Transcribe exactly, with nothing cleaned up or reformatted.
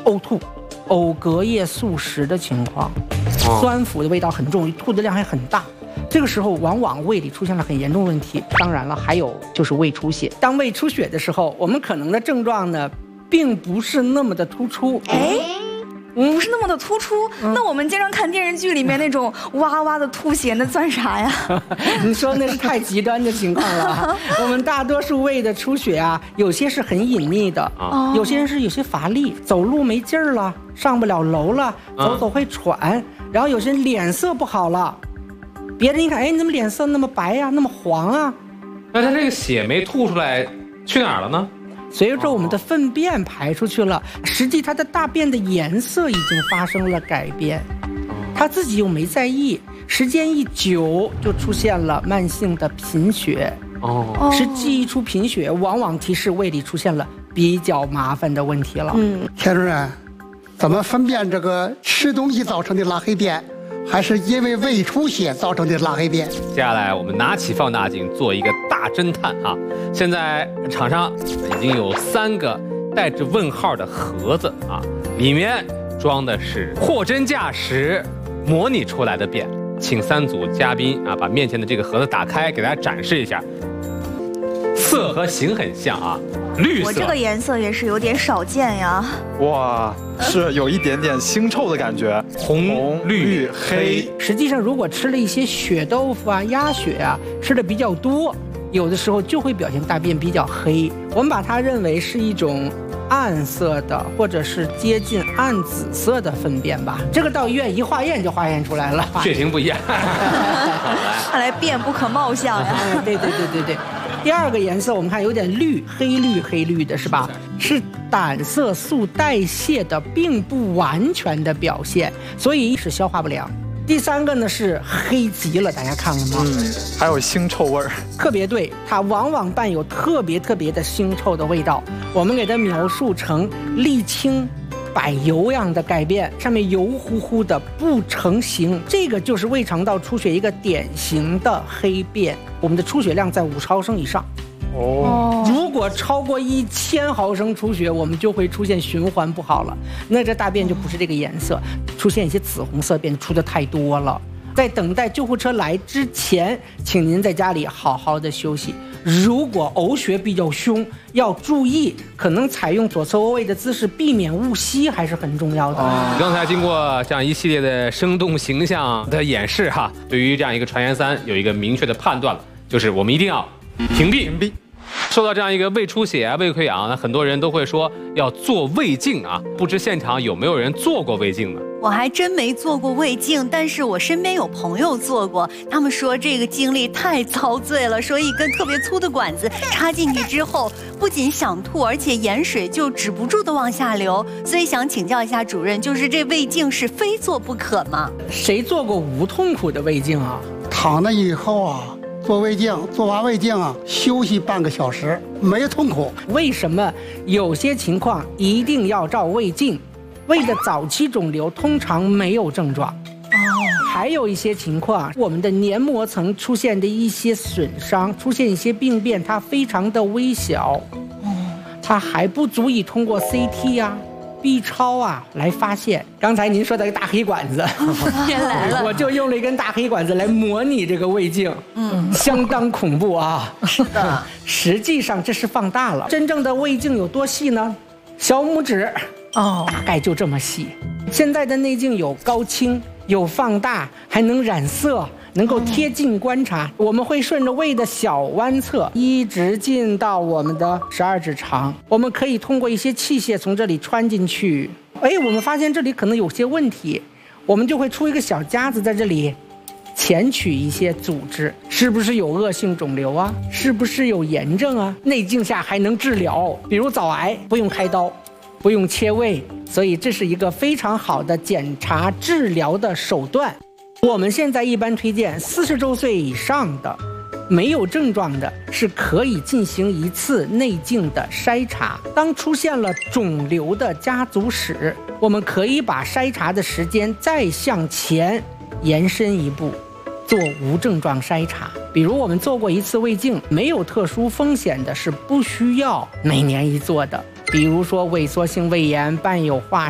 呕吐、呕隔夜素食的情况，酸腐的味道很重，吐的量还很大。这个时候往往胃里出现了很严重的问题。当然了，还有就是胃出血。当胃出血的时候，我们可能的症状呢，并不是那么的突出。 哎。不是那么的突出，嗯、那我们经常看电视剧里面那种哇哇的吐血，那算啥呀？ 你说那是太极端的情况了。我们大多数胃的出血啊，有些是很隐秘的，哦、有些人是有些乏力，走路没劲儿了，上不了楼了，走走会喘，嗯、然后有些人脸色不好了，别人一看，哎，你怎么脸色那么白呀、啊，那么黄啊？ 那他这个血没吐出来，去哪儿了呢？ 随着我们的粪便排出去了，实际它的大便的颜色已经发生了改变，他自己又没在意，时间一久就出现了慢性的贫血。哦，实际一出贫血，往往提示胃里出现了比较麻烦的问题了。 嗯，田主任，怎么分辨这个吃东西造成的拉黑便，还是因为胃出血造成的拉黑便？ 接下来我们拿起放大镜做一个大侦探啊！现在场上已经有三个带着问号的盒子啊，里面装的是货真价实模拟出来的便。请三组嘉宾啊，把面前的这个盒子打开，给大家展示一下。色和形很像啊，绿色。 我这个颜色也是有点少见呀。 哇，是有一点点腥臭的感觉， 红、绿、黑。 实际上，如果吃了一些血豆腐啊、鸭血啊，吃的比较多，有的时候就会表现大便比较黑。我们把它认为是一种暗色的，或者是接近暗紫色的粪便吧。这个到医院一化验就化验出来了， 血型不一样。 看来便不可貌相呀。 对对对对对。第二个颜色我们看有点绿，黑绿黑绿的是吧？是胆色素代谢的并不完全的表现，所以是消化不良。第三个呢是黑极了，大家看了吗？ 嗯，还有腥臭味儿。 特别对，它往往伴有特别特别的腥臭的味道。我们给它描述成沥青柏油样的改变，上面油乎乎的不成形，这个就是胃肠道出血一个典型的黑便。我们的出血量在五十毫升以上。哦，如果超过一千毫升出血，我们就会出现循环不好了。那这大便就不是这个颜色，出现一些紫红色便出的太多了。在等待救护车来之前，请您在家里好好的休息。如果呕血比较凶，要注意，可能采用左侧卧位的姿势，避免误吸，还是很重要的。 哦、刚才经过这样一系列的生动形象的演示哈，对于这样一个传言三有一个明确的判断了，就是我们一定要屏蔽。屏蔽。受到这样一个胃出血啊、胃溃疡，那很多人都会说要做胃镜啊。不知现场有没有人做过胃镜呢？ 我还真没做过胃镜，但是我身边有朋友做过，他们说这个经历太遭罪了，说一根特别粗的管子插进去之后，不仅想吐，而且盐水就止不住的往下流。所以想请教一下主任，就是这胃镜是非做不可吗？ 谁做过无痛苦的胃镜啊？ 躺了以后啊。做胃镜，做完胃镜啊，休息半个小时，没痛苦。 为什么有些情况一定要照胃镜？胃的早期肿瘤通常没有症状。哦，还有一些情况，我们的黏膜层出现的一些损伤，出现一些病变，它非常的微小。哦，它还不足以通过 C T 呀、啊。B 超啊来发现。刚才您说的大黑管子， 天来了， 我就用了一根大黑管子来模拟这个胃镜，嗯，相当恐怖啊。是的，实际上这是放大了。真正的胃镜有多细呢？小拇指哦，大概就这么细。现在的内镜有高清，有放大，还能染色。能够贴近观察，我们会顺着胃的小弯侧一直进到我们的十二指肠，我们可以通过一些器械从这里穿进去。哎，我们发现这里可能有些问题，我们就会出一个小夹子在这里钳取一些组织，是不是有恶性肿瘤啊？是不是有炎症啊？内镜下还能治疗，比如早癌不用开刀，不用切胃，所以这是一个非常好的检查治疗的手段。我们现在一般推荐四十周岁以上的没有症状的是可以进行一次内镜的筛查。当出现了肿瘤的家族史，我们可以把筛查的时间再向前延伸一步，做无症状筛查。比如我们做过一次胃镜，没有特殊风险的是不需要每年一做的，比如说萎缩性胃炎伴有化